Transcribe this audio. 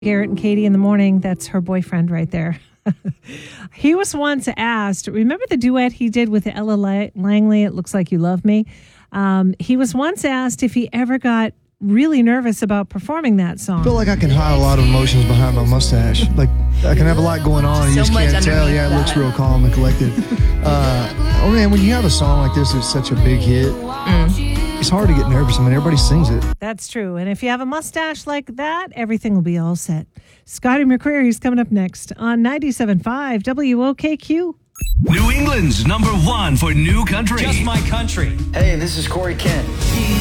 Garrett and Katie in the morning. That's her boyfriend right there. He was once asked, remember the duet he did with Ella Langley, It Looks Like You Love Me? He was once asked if he ever got really nervous about performing that song. I feel like I can hide a lot of emotions behind my mustache. Like, I can have a lot going on and you just can't tell. Yeah, it looks real calm and collected. Oh man, when you have a song like this, it's such a big hit. It's hard to get nervous. I mean, everybody sings it. That's true. And if you have a mustache like that, everything will be all set. Scotty McCreery's coming up next on 97.5 WOKQ. New England's #1 for new country. Just My Country. Hey, this is Corey Kent.